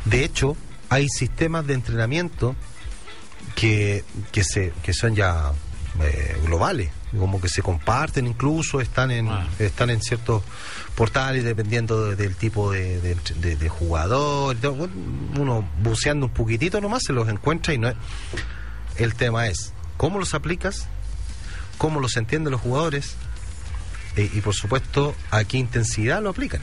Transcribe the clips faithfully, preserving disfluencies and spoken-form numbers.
De hecho, hay sistemas de entrenamiento que, que, se, que son ya eh, globales, como que se comparten incluso, están en, ah. están en ciertos portales dependiendo de, del tipo de, de, de, de jugador. Uno buceando un poquitito nomás se los encuentra y no es... El tema es cómo los aplicas, cómo los entienden los jugadores eh, y por supuesto a qué intensidad lo aplican.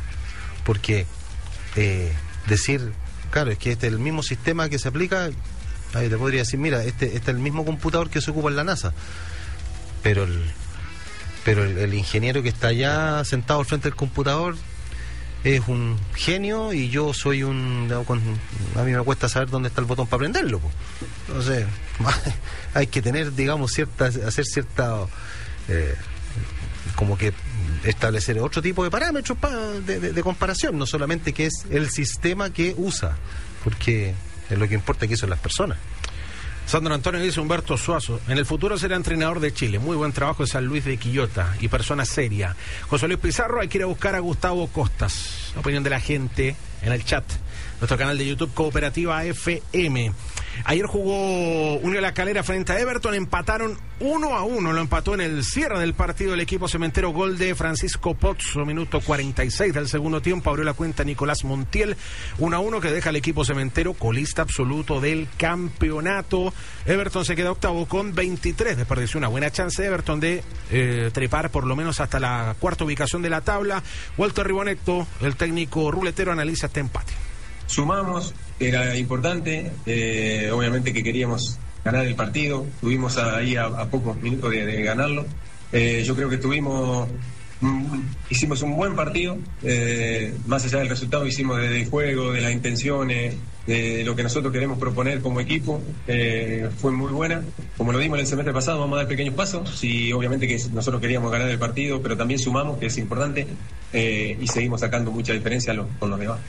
Porque eh, decir, claro, es que este es el mismo sistema que se aplica, ahí te podría decir, mira, este, este es el mismo computador que se ocupa en la NASA, pero el, pero el, el ingeniero que está allá sentado al frente del computador es un genio y yo soy un... A mí me cuesta saber dónde está el botón para prenderlo, pues. Entonces, hay que tener, digamos, cierta, hacer cierta... Eh, como que establecer otro tipo de parámetros pa, de, de, de comparación, no solamente que es el sistema que usa, porque es lo que importa aquí son las personas. Sandro Antonio dice Humberto Suazo, en el futuro será entrenador de Chile, muy buen trabajo de San Luis de Quillota y persona seria. José Luis Pizarro, hay que ir a buscar a Gustavo Costas. La opinión de la gente en el chat, nuestro canal de YouTube Cooperativa F M. Ayer jugó Unión La Calera frente a Everton, empataron uno a uno, lo empató en el cierre del partido el equipo cementero, gol de Francisco Pozzo, minuto cuarenta y seis del segundo tiempo, abrió la cuenta Nicolás Montiel, uno a uno que deja al equipo cementero colista absoluto del campeonato. Everton se queda octavo con veintitrés, desperdició una buena chance de Everton de eh, trepar por lo menos hasta la cuarta ubicación de la tabla. Walter Ribonetto, el técnico ruletero, analiza este empate. Sumamos, era importante, eh, obviamente que queríamos ganar el partido, estuvimos ahí a, a pocos minutos de, de ganarlo. Eh, yo creo que tuvimos, mm, hicimos un buen partido, eh, más allá del resultado hicimos de, de juego, de las intenciones, de lo que nosotros queremos proponer como equipo, eh, fue muy buena. Como lo dimos el semestre pasado, vamos a dar pequeños pasos, y obviamente que nosotros queríamos ganar el partido, pero también sumamos, que es importante, eh, y seguimos sacando mucha diferencia los, con los demás.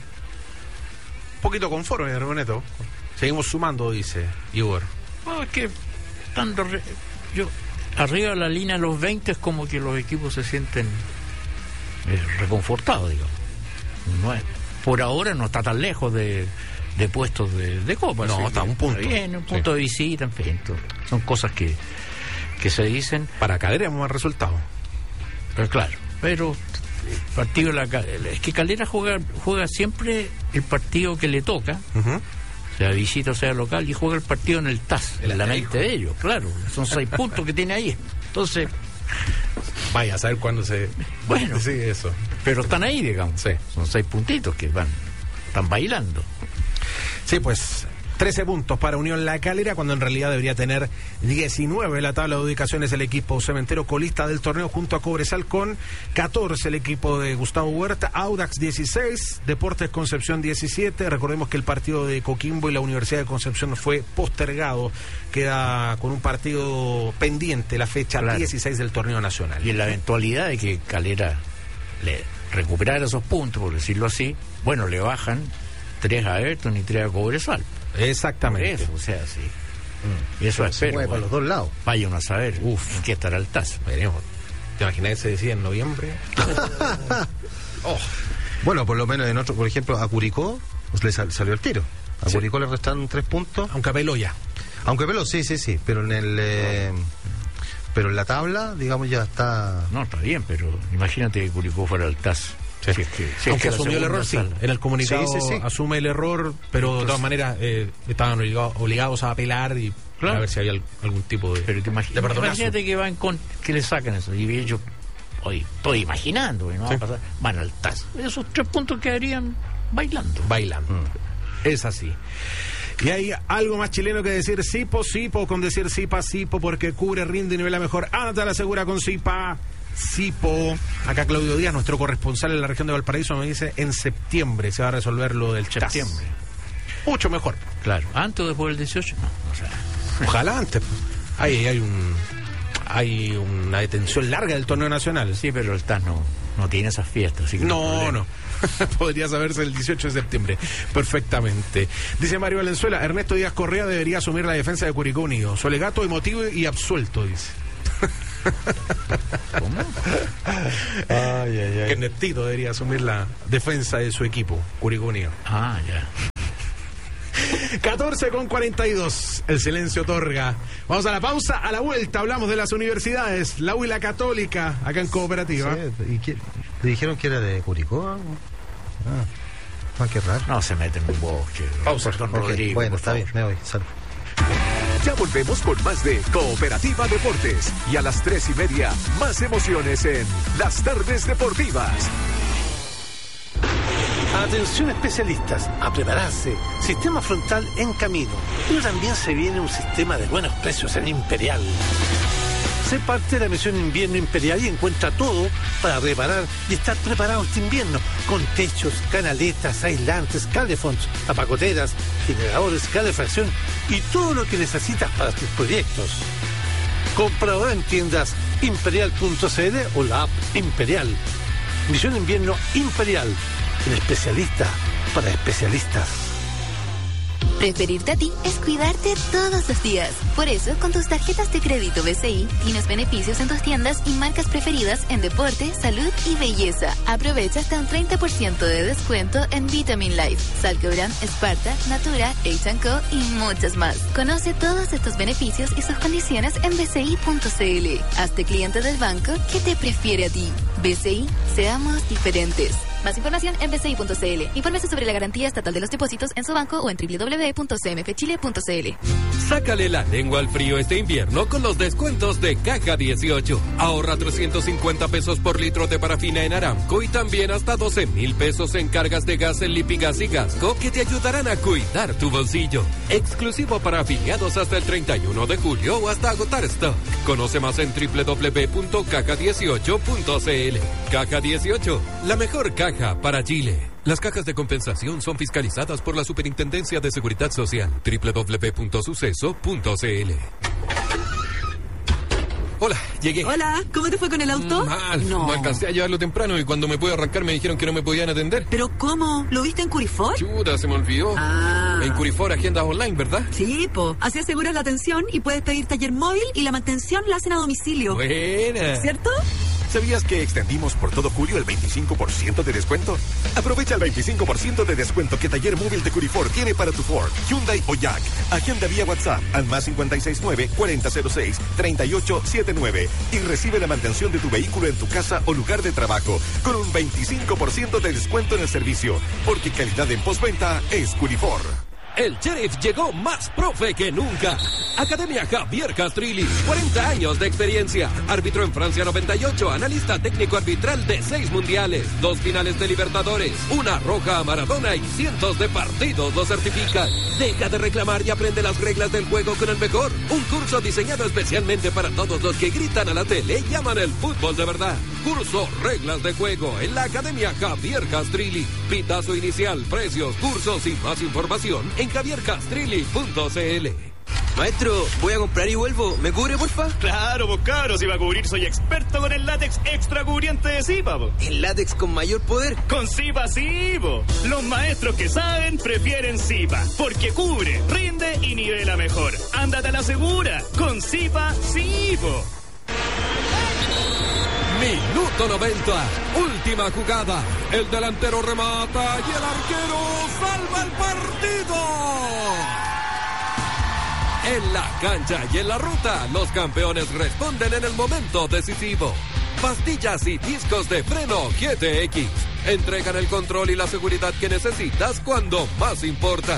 Un poquito conforme, Ribonetto. Seguimos sumando, dice Igor. No, es que tanto re, yo arriba de la línea de los veinte es como que los equipos se sienten eh, reconfortados, digamos. No es, por ahora no está tan lejos de, de puestos de, de Copa. No, ¿sí? Está a un punto. Bien, un punto sí. de visita, en fin. Son cosas que, que se dicen. Para Calera es un buen resultado. Pero claro, pero... partido de la, es que Calera juega juega siempre el partido que le toca, uh-huh. sea visita o sea local, y juega el partido en el T A S, en la mente de ellos, claro, son seis puntos que tiene ahí, entonces vaya a saber cuándo se bueno sí, eso, pero están ahí, digamos, sí. Son seis puntitos que van, están bailando. Sí, pues trece puntos para Unión La Calera, cuando en realidad debería tener diecinueve en la tabla de ubicaciones el equipo cementero, colista del torneo junto a Cobresal con catorce el equipo de Gustavo Huerta, Audax dieciséis, Deportes Concepción diecisiete. Recordemos que el partido de Coquimbo y la Universidad de Concepción fue postergado, queda con un partido pendiente la fecha claro. dieciséis del torneo nacional. Y en la eventualidad de que Calera le recuperara esos puntos, por decirlo así, bueno, le bajan tres a Everton y tres a Cobresal. Exactamente. Eso, o sea, sí. Mm. Y eso es para los dos lados. Vayan a saber, uff, en qué estará el T A S. Veremos. ¿Te imaginas que se decía en noviembre? oh. Bueno, por lo menos en otro, por ejemplo, a Curicó le sal, salió el tiro. A sí. Curicó le restan tres puntos. Aunque a Pelo ya. Aunque a Pelo, sí, sí, sí. Pero en el. Eh, pero en la tabla, digamos, ya está. No, está bien, pero imagínate que Curicó fuera el T A S. Sí. Si es que, si Aunque es que asumió el error, sí. En el comunicado sí, sí, sí. asume el error, pero entonces, de todas maneras eh, estaban obligados, obligados a apelar y claro. a ver si había algún tipo de, pero te imagi- de perdonazo. Imagínate que van con que le sacan eso. Y ellos, hoy estoy imaginando, ¿no? Sí. Va a pasar, van al T A S. Esos tres puntos quedarían bailando. Bailando. Mm. Es así. Y hay algo más chileno que decir Sipo, Sipo, con decir Sipa, Sipo, porque cubre, rinde y nivela mejor. Ándate a la segura con Sipa. Sipo, acá Claudio Díaz, nuestro corresponsal en la región de Valparaíso, me dice en septiembre se va a resolver lo del septiembre. T A S. Mucho mejor. Claro. ¿Antes o después del dieciocho? No, o sea. Ojalá antes. Ahí hay un hay una detención larga del torneo nacional. Sí, pero el T A S no, no tiene esas fiestas. Así que no, no. Podría saberse el dieciocho de septiembre perfectamente. Dice Mario Valenzuela, Ernesto Díaz Correa debería asumir la defensa de Curicó Unido. Solegato emotivo y absuelto, dice. ¿Cómo? Ay, ay, ay. Que Ernestito debería asumir la defensa de su equipo, Curicó Unido. Ah, ya. catorce con cuarenta y dos. El silencio otorga. Vamos a la pausa. A la vuelta hablamos de las universidades. La U y la Católica, acá en Cooperativa. Sí, ¿y qué? ¿Le dijeron que era de Curicó? Ah, ah, qué raro. No se meten en un bosque. Pausa, don Okay, Rodrigo. bueno, está bien, me voy. Salud. Ya volvemos con más de Cooperativa Deportes. Y a las tres y media, más emociones en Las Tardes Deportivas. Atención especialistas, a prepararse. Sistema frontal en camino. Pero también se viene un sistema de buenos precios en Imperial. Sé parte de la misión Invierno Imperial y encuentra todo para reparar y estar preparado este invierno. Con techos, canaletas, aislantes, calefonds, tapacoteras, generadores, calefacción y todo lo que necesitas para tus proyectos. Compra ahora en tiendas imperial punto c l o la app Imperial. Misión Invierno Imperial. El especialista para especialistas. Preferirte a ti es cuidarte todos los días. Por eso, con tus tarjetas de crédito B C I, tienes beneficios en tus tiendas y marcas preferidas en deporte, salud y belleza. Aprovecha hasta un treinta por ciento de descuento en Vitamin Life, Salcobran, Sparta, Natura, H and Co y muchas más. Conoce todos estos beneficios y sus condiciones en b c i punto c l. Hazte cliente del banco que te prefiere a ti. B C I, seamos diferentes. Más información en b c i punto c l. Infórmese sobre la garantía estatal de los depósitos en su banco o en w w w punto c m f chile punto c l. Sácale la lengua al frío este invierno con los descuentos de Caja dieciocho. Ahorra trescientos cincuenta pesos por litro de parafina en Aramco y también hasta doce mil pesos en cargas de gas en Lipigas y Gasco que te ayudarán a cuidar tu bolsillo. Exclusivo para afiliados hasta el treinta y uno de julio o hasta agotar stock. Conoce más en w w w punto caja dieciocho punto c l. Caja dieciocho, la mejor caja para Chile. Las cajas de compensación son fiscalizadas por la Superintendencia de Seguridad Social. w w w punto suceso punto c l. Hola, llegué. Hola, ¿cómo te fue con el auto? Mal, no. no alcancé a llevarlo temprano y cuando me pude arrancar me dijeron que no me podían atender. ¿Pero cómo? ¿Lo viste en Curifor? Chuta, se me olvidó. Ah. En Curifor agendas online, ¿verdad? Sí, po. Así aseguras la atención y puedes pedir taller móvil y la mantención la hacen a domicilio. Buena. ¿Cierto? ¿Sabías que extendimos por todo julio el veinticinco por ciento de descuento? Aprovecha el veinticinco por ciento de descuento que Taller Móvil de Curifor tiene para tu Ford, Hyundai o Jack. Agenda vía WhatsApp al más cinco seis nueve, cuarenta cero seis, treinta y ocho setenta y nueve y recibe la mantención de tu vehículo en tu casa o lugar de trabajo con un veinticinco por ciento de descuento en el servicio, porque calidad en postventa es Curifor. El Sheriff llegó más profe que nunca. Academia Javier Castrilli, cuarenta años de experiencia. Árbitro en Francia noventa y ocho, analista técnico arbitral de seis mundiales, dos finales de Libertadores, una roja a Maradona y cientos de partidos lo certifican. Deja de reclamar y aprende las reglas del juego con el mejor. Un curso diseñado especialmente para todos los que gritan a la tele y aman el fútbol de verdad. Curso Reglas de Juego en la Academia Javier Castrilli. Pitazo inicial, precios, cursos y más información en javier castrilli punto c l. Maestro, voy a comprar y vuelvo. ¿Me cubre, porfa? Claro, pues cabros, si va a cubrir soy experto con el látex extra cubriente de Zipa, po. ¿El látex con mayor poder? Con Zipa sí, po. Los maestros que saben prefieren Zipa, porque cubre, rinde y nivela mejor. Ándate a la segura, con Zipa sí, po. Minuto noventa, última jugada. El delantero remata y el arquero salva el partido. En la cancha y en la ruta, los campeones responden en el momento decisivo. Pastillas y discos de freno G T X entregan el control y la seguridad que necesitas cuando más importa.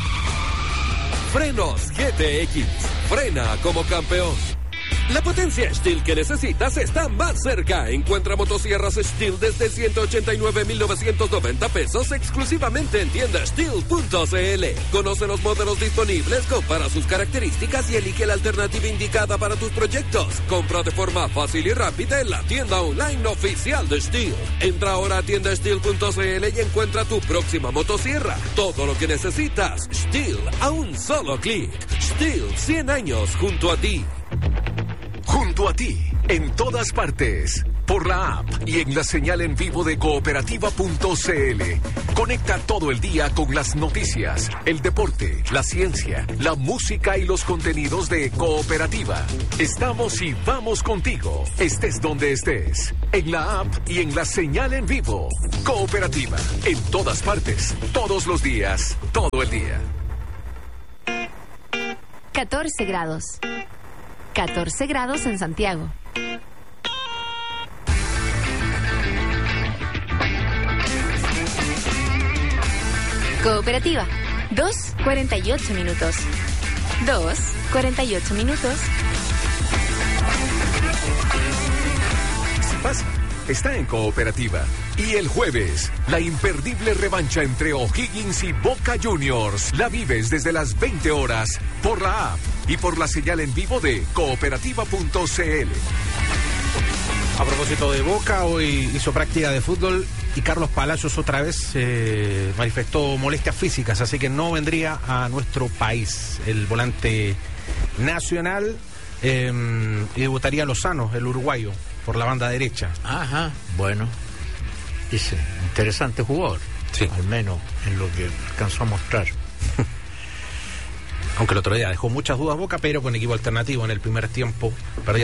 Frenos G T X, frena como campeón. La potencia Stihl que necesitas está más cerca. Encuentra motosierras Stihl desde ciento ochenta y nueve mil novecientos noventa pesos exclusivamente en tienda stihl punto c l. Conoce los modelos disponibles, compara sus características y elige la alternativa indicada para tus proyectos. Compra de forma fácil y rápida en la tienda online oficial de Stihl. Entra ahora a tienda stihl punto c l y encuentra tu próxima motosierra. Todo lo que necesitas, Stihl a un solo clic. Stihl, cien años junto a ti. Junto a ti, en todas partes, por la app y en la señal en vivo de cooperativa punto c l. Conecta todo el día con las noticias, el deporte, la ciencia, la música y los contenidos de Cooperativa. Estamos y vamos contigo, estés donde estés, en la app y en la señal en vivo. Cooperativa, en todas partes, todos los días, todo el día. catorce grados. catorce grados en Santiago. Cooperativa, dos cuarenta y ocho minutos. dos cuarenta y ocho minutos. Si pasa, está en Cooperativa. Y el jueves, la imperdible revancha entre O'Higgins y Boca Juniors. La vives desde las veinte horas por la app y por la señal en vivo de cooperativa punto c l. A propósito de Boca, hoy hizo práctica de fútbol y Carlos Palacios otra vez eh, manifestó molestias físicas, así que no vendría a nuestro país. El volante nacional eh, y debutaría Lozano, el uruguayo, por la banda derecha. Ajá, bueno. Dice, interesante jugador. Sí. Al menos en lo que alcanzó a mostrar. Aunque el otro día dejó muchas dudas Boca, pero con equipo alternativo en el primer tiempo perdía